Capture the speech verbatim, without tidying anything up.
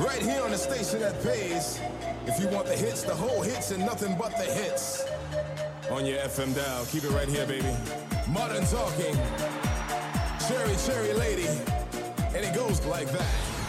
Right here on the station that pays. If you want the hits, the whole hits, and nothing but the hits. On your F M dial, keep it right here, baby. Modern Talking, Cherry Cherry Lady, and it goes like that.